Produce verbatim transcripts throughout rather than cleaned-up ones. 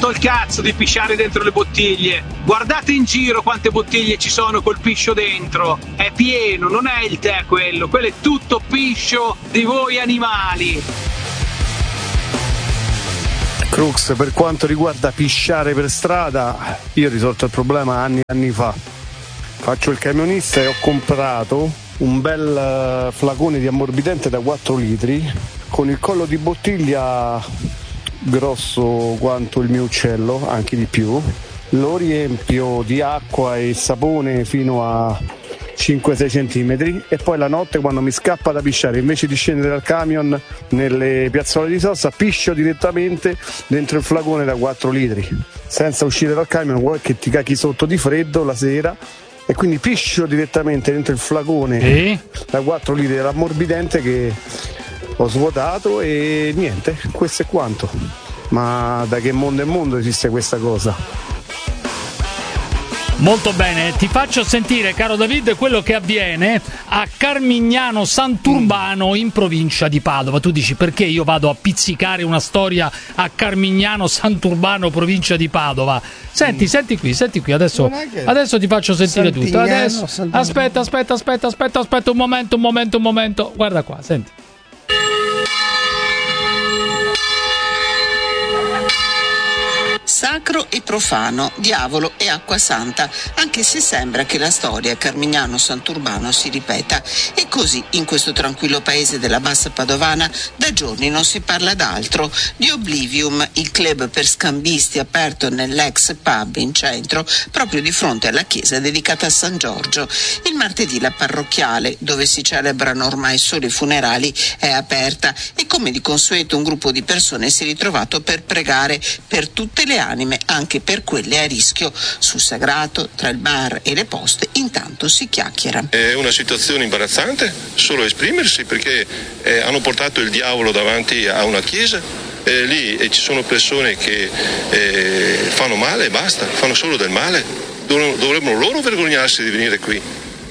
il cazzo di pisciare dentro le bottiglie. Guardate in giro quante bottiglie ci sono col piscio dentro. È pieno, non è il tè quello, quello è tutto piscio di voi animali. Crux, per quanto riguarda pisciare per strada, io ho risolto il problema anni e anni fa. Faccio il camionista e ho comprato un bel flacone di ammorbidente da quattro litri con il collo di bottiglia grosso quanto il mio uccello, anche di più. Lo riempio di acqua e sapone fino a cinque sei centimetri e poi la notte, quando mi scappa da pisciare, invece di scendere dal camion nelle piazzole di sosta, piscio direttamente dentro il flacone da quattro litri senza uscire dal camion, vuoi che ti cacchi sotto di freddo la sera, e quindi piscio direttamente dentro il flacone e? da quattro litri dell'ammorbidente che ho svuotato, e niente, questo è quanto. Ma da che mondo è mondo esiste questa cosa? Molto bene, ti faccio sentire, caro David, quello che avviene a Carmignano Sant'Urbano in provincia di Padova. Tu dici, perché io vado a pizzicare una storia a Carmignano Sant'Urbano, provincia di Padova? Senti, mm. senti qui, senti qui, adesso, adesso ti faccio sentire tutto. Adesso, aspetta, aspetta, aspetta, aspetta, aspetta un momento, un momento, un momento. Guarda qua, senti. Sacro e profano, diavolo e acqua santa, anche se sembra che la storia Carmignano Sant'Urbano si ripeta. E così, in questo tranquillo paese della bassa padovana, da giorni non si parla d'altro. Di Oblivium, il club per scambisti aperto nell'ex pub in centro, proprio di fronte alla chiesa dedicata a San Giorgio. Il martedì la parrocchiale, dove si celebrano ormai solo i funerali, è aperta e, come di consueto, un gruppo di persone si è ritrovato per pregare per tutte le anime, anche per quelle a rischio. Sul sagrato, tra il bar e le poste, intanto si chiacchiera. È una situazione imbarazzante solo esprimersi, perché eh, hanno portato il diavolo davanti a una chiesa, eh, lì eh, ci sono persone che eh, fanno male e basta, fanno solo del male. Dov- dovrebbero loro vergognarsi di venire qui.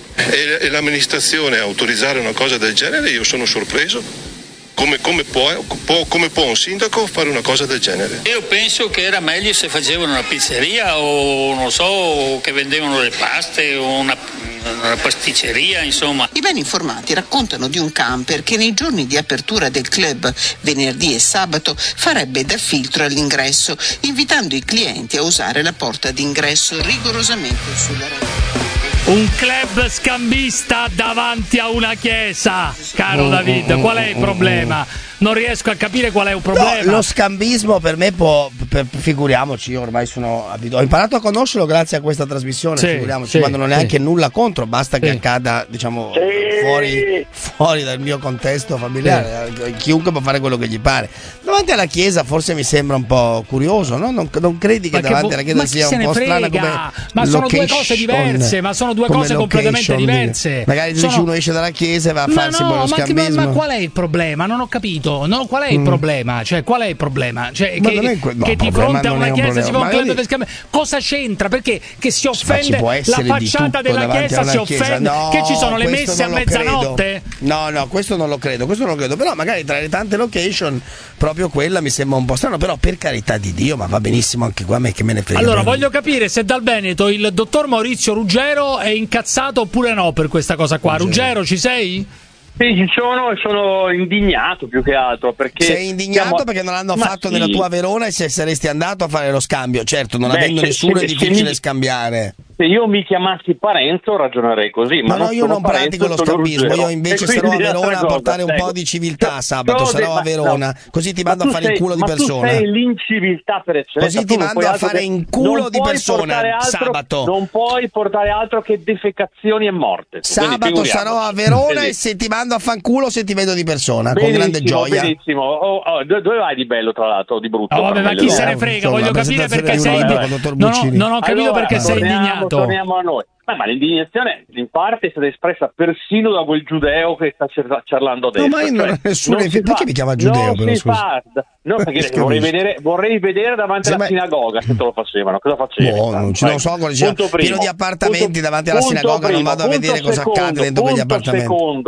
E, e l'amministrazione autorizzare una cosa del genere, io sono sorpreso. Come, come, può, può, come può un sindaco fare una cosa del genere? Io penso che era meglio se facevano una pizzeria o non so, che vendevano le paste o una, una pasticceria, insomma. I ben informati raccontano di un camper che nei giorni di apertura del club, venerdì e sabato, farebbe da filtro all'ingresso, invitando i clienti a usare la porta d'ingresso rigorosamente sulla rete. Un club scambista davanti a una chiesa, caro oh, David, oh, qual è il oh, problema? Oh. Non riesco a capire qual è il problema. No, lo scambismo per me può, per, figuriamoci, io ormai sono abituato, ho imparato a conoscerlo grazie a questa trasmissione, sì, figuriamoci, sì, quando non ho neanche sì. nulla contro, basta sì. che accada, diciamo, sì. fuori, fuori dal mio contesto familiare, sì. chiunque può fare quello che gli pare. Davanti alla chiesa forse mi sembra un po' curioso, no? Non, non credi che ma davanti che alla chiesa sia un po' strana come ma sono due cose diverse, ma sono due cose completamente diverse. Magari tu sono... dici uno esce dalla chiesa e va a ma farsi no, poi lo ma scambismo. Ma, ma qual è il problema? Non ho capito. No, qual è il mm. problema? Cioè, qual è il problema? Cioè, ma che, non è que- no, che di fronte a una chiesa si fa un club per scambio. Cosa c'entra? Perché che si offende la facciata della chiesa, si offende no, che ci sono le messe a mezzanotte? No, no, questo non lo credo, questo non lo credo. Però magari tra le tante location proprio quella mi sembra un po' strano, però per carità di Dio, ma va benissimo anche qua, a me che me ne frega. Allora, voglio capire se dal Veneto il dottor Maurizio Ruggero è incazzato oppure no per questa cosa qua. Ruggero, ci sei? Sì, ci sono e sono indignato più che altro perché sei indignato siamo... perché non l'hanno Ma fatto sì. nella tua Verona e se saresti andato a fare lo scambio, certo, non Beh, avendo se, nessuno se, è difficile mi... scambiare. Se io mi chiamassi Parenzo ragionerei così, ma no, no, non io non Parenzo, pratico lo scambismo, Ruggero. io invece E sarò a Verona cosa, a portare un ecco. po' di civiltà sabato, Però sarò a Verona, no. così ti mando a fare sei, in culo di ma persona. Ma tu sei l'inciviltà per eccellenza. Così ti mando a fare in culo di persona altro, sabato. Non puoi portare altro che defecazioni e morte. Sabato sarò a Verona e se ti mando a fanculo se ti vedo di persona, benissimo, con grande gioia. Benissimo, oh, oh, dove vai di bello tra l'altro, o di brutto? Oh, vabbè, ma chi se ne frega, voglio capire perché sei indignato. Non ho capito perché sei indignato. Torniamo a noi. Ma, ma l'indignazione in parte è stata espressa persino da quel giudeo che sta ciarlando adesso. No, ma io non ho nessuno. Perché mi chiama giudeo? Non però, si fa. No, perché vorrei vedere, vorrei vedere davanti sì, alla ma... sinagoga se te lo facevano. Cosa facevi? Boh, non ce lo so, diceva, pieno di appartamenti punto, davanti alla sinagoga, primo, non vado a vedere cosa secondo, accade dentro quegli appartamenti. Secondo,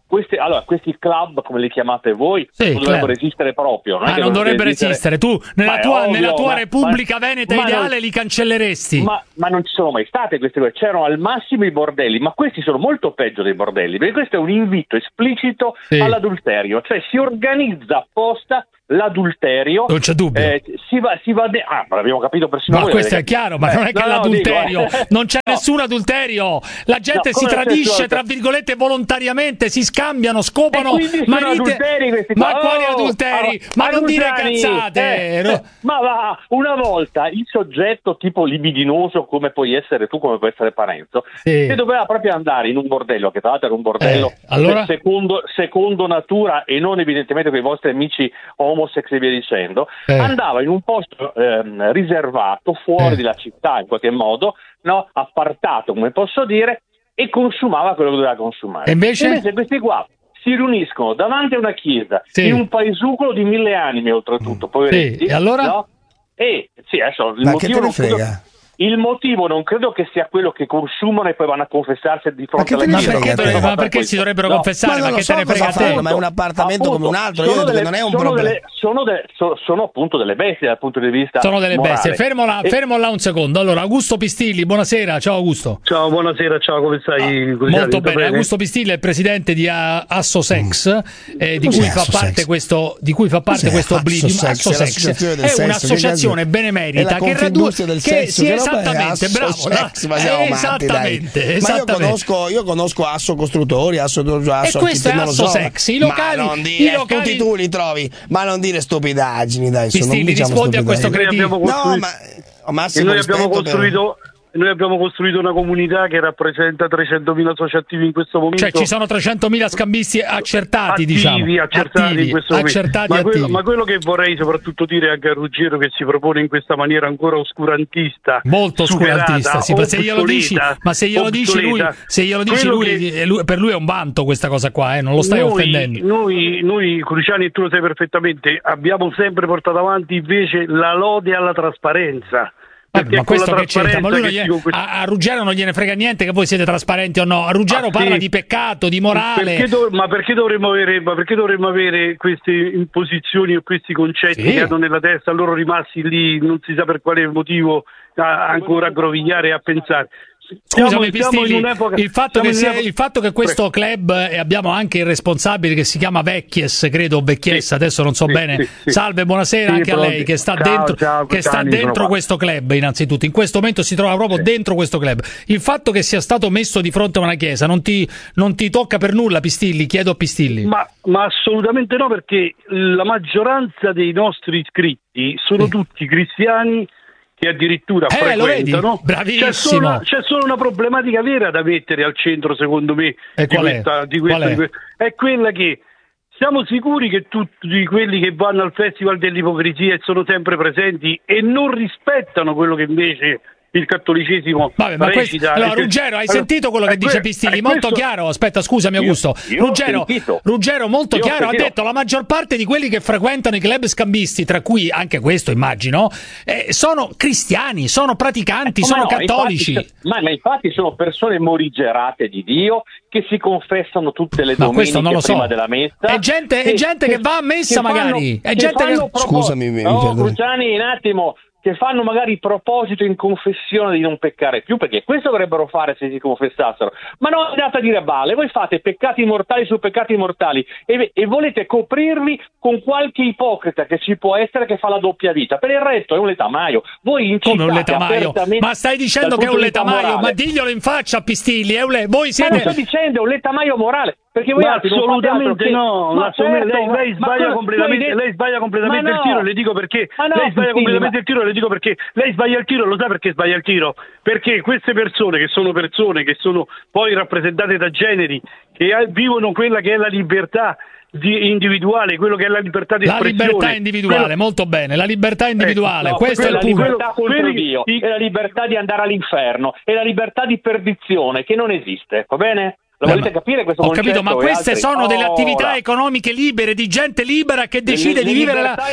questi, allora, questi club, come li chiamate voi, sì, non dovrebbero esistere proprio. Non, ah, è che non dovrebbero esistere. esistere. Tu, nella tua, ovvio, nella tua ma, Repubblica ma, Veneta ma ideale, non, li cancelleresti. Ma, ma non ci sono mai state queste cose. C'erano al massimo i bordelli, ma questi sono molto peggio dei bordelli, perché questo è un invito esplicito sì. all'adulterio. Cioè si organizza apposta l'adulterio, non c'è dubbio, eh, si va, si va de- ah, ma l'abbiamo capito persino ma voi, questo è capito. chiaro, ma eh, non è che no, l'adulterio no, dico, eh. non c'è no. nessun adulterio, la gente no, si tradisce senso, tra virgolette volontariamente, si scambiano, scopano, ma adulteri questi ma qua. quali oh, adulteri? Oh, ma non dire adulteri, cazzate, eh, no? eh, ma va, una volta il soggetto tipo libidinoso come puoi essere tu, come puoi essere Parenzo, sì. che doveva proprio andare in un bordello, che tra l'altro era un bordello eh, allora? secondo, secondo natura e non evidentemente con i vostri amici homosex e via dicendo, eh. andava in un posto ehm, riservato fuori eh. dalla città in qualche modo, no? Apartato, come posso dire, e consumava quello che doveva consumare. E invece? invece questi qua si riuniscono davanti a una chiesa sì. in un paesucolo di mille anime oltretutto, poveretti, sì. e allora? No? E sì, adesso il Ma motivo che te ne non credo, frega? il motivo non credo che sia quello che consumano e poi vanno a confessarsi di fronte alla chiesa. chiesa. Ma perché, dovrebbe, ma perché si dovrebbero no. confessare? Ma, ma che so te ne frega fanno, te? ma è un appartamento appunto, come un altro, io delle, che non è un sono problema. Delle, sono, de, so, sono appunto delle bestie dal punto di vista Sono delle morale. bestie. Fermo là, e... fermo là un secondo. Allora, Augusto Pistilli, buonasera. Ciao Augusto. Ciao, buonasera, ciao, come stai? Ah, molto bene. bene. Augusto Pistilli è il presidente di Assosex, mm. eh, di, cui fa parte questo, di cui fa parte questo Oblivium. Assosex è un'associazione benemerita che raduce del che sesso, sì, esattamente, bravo. Eh, esattamente, matti, esattamente. Ma io conosco, io conosco Asso Costruttori, Asso, Asso e questo è Asso Sex. I locali, ma non dire, i locali... tutti tu li trovi, ma non dire stupidaggini, dai. Pistilli, non diciamo rispondi a questo cretino. No, ma Massimo, noi abbiamo costruito per... Noi abbiamo costruito una comunità che rappresenta trecentomila soci attivi in questo momento. Cioè ci sono trecentomila scambisti accertati, attivi, diciamo. accertati attivi, in questo momento. Accertati ma, attivi. quello, ma quello che vorrei soprattutto dire anche a Ruggero, che si propone in questa maniera ancora oscurantista, molto oscurantista, superata, sì, se glielo dici, ma se glielo dici lui, se glielo dici lui, che... lui, per lui è un vanto questa cosa qua, eh, non lo stai noi, offendendo. Noi, noi Cruciani, e tu lo sai perfettamente, abbiamo sempre portato avanti invece la lode alla trasparenza. Eh, ma questo che c'entra? Ma lui non gliene, questo... a, a Ruggero non gliene frega niente che voi siete trasparenti o no. A Ruggero ah, parla sì. di peccato, di morale. Perché do, ma, perché dovremmo avere, ma perché dovremmo avere queste imposizioni o questi concetti sì. che hanno nella testa loro rimasti lì, non si sa per quale motivo, a, ancora a grovigliare e a pensare. Scusami Pistilli, il fatto, che sia, il fatto che questo club, e abbiamo anche il responsabile che si chiama Vecchies, credo, Vecchies, sì, adesso non so sì, bene, sì, sì. salve, buonasera sì, anche a lei che sta ciao, dentro, ciao, che sta dentro questo club innanzitutto, in questo momento si trova proprio sì. dentro questo club. Il fatto che sia stato messo di fronte a una chiesa non ti, non ti tocca per nulla, Pistilli? Chiedo a Pistilli. Ma, ma assolutamente no, perché la maggioranza dei nostri iscritti sono sì. tutti cristiani che addirittura eh, frequentano. Bravissimo. C'è solo, una, c'è solo una problematica vera da mettere al centro, secondo me, e di questa, è? Di questa, qual è? Di questa, è quella che siamo sicuri che tutti quelli che vanno al Festival dell'Ipocrisia e sono sempre presenti e non rispettano quello che invece il cattolicesimo Vabbè, ma questo, allora Ruggero, hai allora, sentito quello che dice Pistilli? Molto questo... chiaro, aspetta scusami Augusto, io, io Ruggero, Ruggero molto io chiaro ha detto la maggior parte di quelli che frequentano i club scambisti, tra cui anche questo immagino, eh, sono cristiani, sono praticanti, eh, sono no, cattolici. Infatti, ma, ma infatti sono persone morigerate di Dio che si confessano tutte le ma domeniche non lo so. prima della messa. È gente, che, è gente che, che va a messa che magari. Fanno, è gente che... Propos- Scusami, mi no, Cruciani, un attimo. Che fanno magari proposito in confessione di non peccare più, perché questo dovrebbero fare se si confessassero, ma non andate a dire balle, voi fate peccati mortali su peccati mortali e, e volete coprirvi con qualche ipocrita che ci può essere che fa la doppia vita, per il resto è un letamaio. Voi incitate come un letamaio? Ma stai dicendo che è un letamaio? Ma diglielo in faccia a Pistilli, è un le... voi siete... ma non sto dicendo, è un letamaio morale. Perché voi ma altri assolutamente che... no, ma assolutamente, certo, lei, lei sbaglia ma completamente, detto... lei sbaglia completamente no. il tiro, le dico perché no, lei sbaglia Pistilli, completamente ma... il tiro, le dico perché lei sbaglia il tiro, lo sa perché sbaglia il tiro? Perché queste persone che sono persone che sono poi rappresentate da generi che vivono quella che è la libertà di individuale, quello che è la libertà di la espressione. La libertà individuale, quello... molto bene, la libertà individuale, eh, no, questo è il punto. La libertà contro Dio, i... è la libertà di andare all'inferno, è la libertà di perdizione che non esiste, va bene? Lo volete capire questo ho concetto? Ho capito, ma queste altri? sono oh, delle attività là. economiche libere di gente libera che decide le, di le vivere la...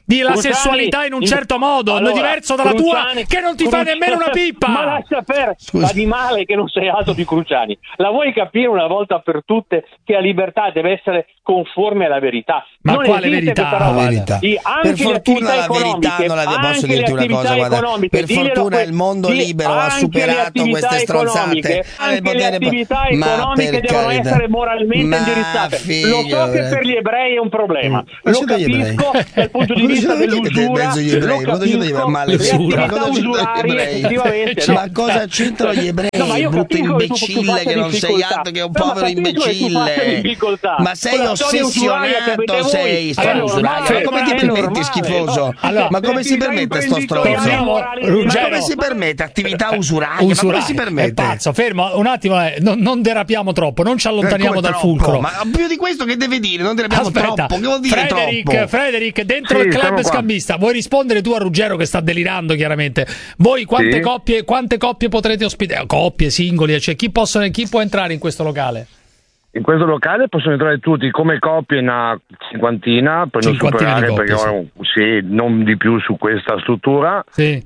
di la Cruciani, sessualità in un certo modo, allora, è diverso dalla Cruciani, tua che non ti Cruciani, fa nemmeno una pippa. Ma lascia perdere, fa di male che non sei alto di Cruciani. La vuoi capire una volta per tutte che la libertà deve essere conforme alla verità? Ma non quale verità? La verità. Di, per fortuna la verità non la posso dirti una cosa, guarda, per fortuna il mondo libero ha superato queste stronzate. Anche le attività economiche devono essere moralmente ma indirizzate. figlio, Lo so che per gli ebrei è un problema, lo capisco dal punto di vista dell'usura, lo capisco, ma le attività usurarie effettivamente. Ma cosa c'entrano gli ebrei? No, ma io brutto capisco che tu- tu imbecille faccia che non sei difficoltà. altro che un No, ma povero capisco che tu faccia imbecille. difficoltà. Ma sei Con la storia usuraria che avete ossessionato, voi, sei è sto normale, usuraio. Ma come ti è permetti, normale. schifoso? Allora, Ma come si permette sto stronzo? Ma Ruggero, come si permette attività usuraia? Ma come si è permette? pazzo, fermo un attimo, eh, non, non derapiamo troppo, non ci allontaniamo Come dal troppo? fulcro. Ma più di questo che deve dire? Non ne abbiamo Aspetta, troppo. Che vuol dire Frederick, troppo? Frederick, dentro Sì, il club sono qua. scambista, vuoi rispondere tu a Ruggero che sta delirando chiaramente? Voi quante Sì. coppie quante coppie potrete ospitare? Coppie, singoli, cioè chi, possono, chi può entrare in questo locale? In questo locale possono entrare tutti, come coppie una cinquantina, per non Cinquantina di superare, coppie, perché ho- sì, non di più su questa struttura. Sì.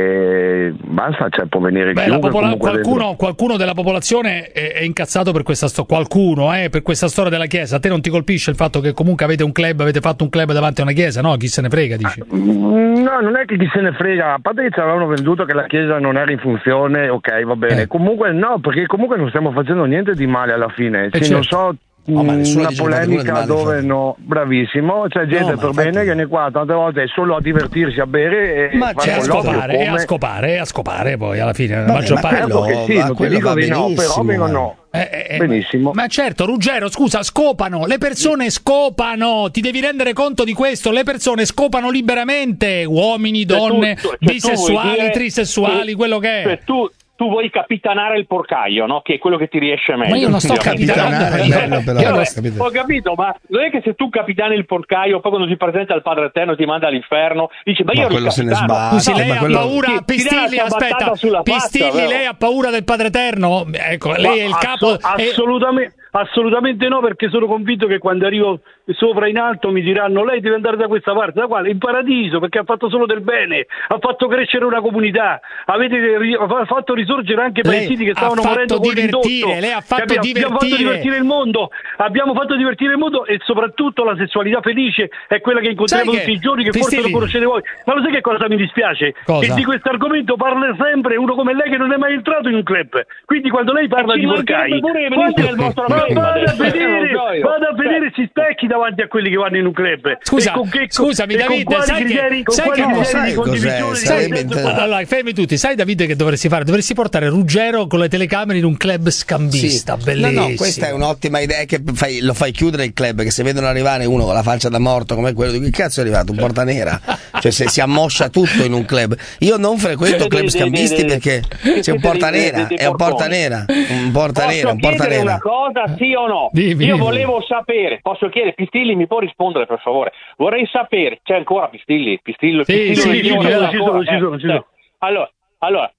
E basta, cioè può venire Beh, la chiunque popola- comunque qualcuno, dentro. qualcuno della popolazione è, è incazzato per questa storia. Qualcuno, eh, per questa storia della chiesa. A te non ti colpisce il fatto che comunque avete un club, avete fatto un club davanti a una chiesa? No, chi se ne frega, dici. Mm, No, non è che chi se ne frega, a parte che ci avevano venduto che la chiesa non era in funzione, ok, va bene. Eh. Comunque no, perché comunque non stiamo facendo niente di male alla fine. Eh, Sì, non certo. so. Oh, ma nessuno Una dice che nulla di polemica male, dove infatti. no, bravissimo, c'è gente No, ma per infatti- bene che viene qua tante volte solo a divertirsi, a bere e Ma fare E a certo, colloquio, scopare, e a come- scopare, e a scopare poi alla fine. La Vabbè, maggior ma parte. quello- Ecco che sì, va- non ti quello dico va di no, però benissimo, vengono Eh, eh, eh, benissimo. Ma certo, Ruggero, scusa, scopano, le persone scopano, ti devi rendere conto di questo, le persone scopano liberamente, uomini, Cioè, tu- donne, tu- cioè, tu vuoi bisessuali, dire trisessuali, che- quello che è. cioè, tu, tu vuoi capitanare il porcaio, no? Che è quello che ti riesce meglio. Ma io non sto ovviamente. capitanando, Capitanare, io- bello, però, io- Vabbè, capito. ho capito, ma non è che se tu capitani il porcaio, poi quando si presenta il Padre Eterno ti manda all'inferno, dici, ma io Ma ero il quello se ne capitano. sbaglia. Scusi, Ah, lei ma ha quello- paura, Ti- ti Pistilli, dà la aspetta, ciabattata sulla faccia, Pistilli, vero? lei ha paura del Padre Eterno? Ecco, lei è il Ma capo... asso- è- assolutamente, assolutamente no, perché sono convinto che quando arrivo sopra in alto mi diranno lei deve andare da questa parte, da quale? In paradiso, perché ha fatto solo del bene, ha fatto crescere una comunità, avete ri- ha fatto risorgere anche Lei paesini che ha stavano fatto morendo con l'indotto. divertire, lei ha fatto Abbiamo, abbiamo fatto divertire. divertire il mondo, abbiamo fatto divertire il mondo e soprattutto la sessualità felice è quella che incontriamo Sai che- tutti i giorni, che forse Pistilli- lo conoscete voi. Ma lo sai che cosa mi dispiace? Cosa? Che di questo argomento parla sempre uno come lei che non è mai entrato in un club. Quindi quando lei parla Ci di mancherebbe porcai, pure venire nel vostro ma club vada a adesso, vedere, eh, non so io. vada a vedere si specchi davanti a quelli che vanno in un club. Scusa, E con che- scusami, e con Davide, quali sai che- criteri, con sai quali che- No, criteri sai di cos'è? condivisione di Sarebbe consenso- interessante. Allora, fermi tutti, sai Davide che dovresti fare? Dovresti portare Ruggero con le telecamere in un club scambista, Sì. bellissimo. No, no, questa è un'ottima idea che fai- lo fai chiudere il club, che se vedono arrivare uno con la faccia da morto come quello di cui cazzo è arrivato, un porta nera, cioè se si ammoscia tutto in un club. Io non frequento club scambisti perché c'è un porta nera, è un porta nera, un porta Posso nera, un porta chiedere nera. una cosa, sì o no? Dimmi, Io dimmi. volevo sapere, posso chiedere, Pistilli mi può rispondere per favore? Vorrei sapere, c'è ancora Pistilli? Pistillo, Sì, Pistillo sì, non sì, dice ci sono, ancora, ci sono, ci eh. sono, ci sono. Allora, allora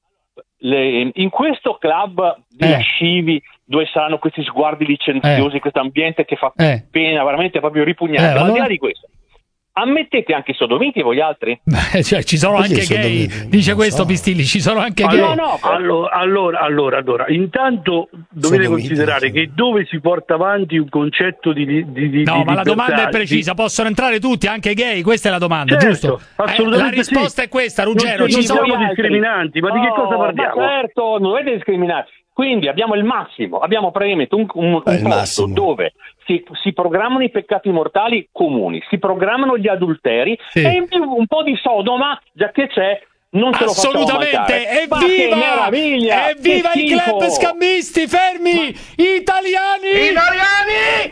le- in questo club di Eh. lascivi dove saranno questi sguardi licenziosi, Eh. questo ambiente che fa Eh. pena, veramente proprio ripugnante, Eh, ma al di allora? là di questo, ammettete anche i sodomiti voi altri? Beh, cioè, ci sono Così anche sono gay, dovuti, dice non questo so. Pistilli, ci sono anche Allora, gay. no, allora, allora, allora, allora, intanto dovete Sodomiti, considerare sì. che dove si porta avanti un concetto di, di, di No, di ma la libertà, domanda è di- precisa, possono entrare tutti, anche gay? Questa è la domanda, Certo, giusto? assolutamente Eh, la risposta sì. è questa, Non- Ruggero. non ci sono... siamo discriminanti, ma di che cosa parliamo? Ma certo, non dovete discriminare. Quindi abbiamo il massimo, abbiamo praticamente un, un, un Eh, il posto massimo. dove si, si programmano i peccati mortali comuni, si programmano gli adulteri Sì. e in più un po' di Sodoma, già che c'è, non ce lo facciamo Assolutamente, mancare. Ma che evviva! meraviglia! Evviva che i schifo! club scambisti, fermi! Italiani! Italiani!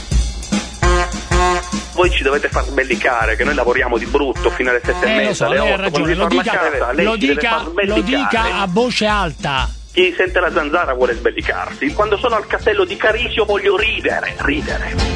Voi ci dovete far sbellicare che noi lavoriamo di brutto fino alle sette e Eh, lo mezza, so, alle lei ha otto, ragione, quando lo si torna dica, a casa, lei lo, ci deve dica, far lo sbellicare. dica a voce alta. Chi sente la zanzara vuole sbellicarsi. Quando sono al castello di Carisio voglio ridere, ridere.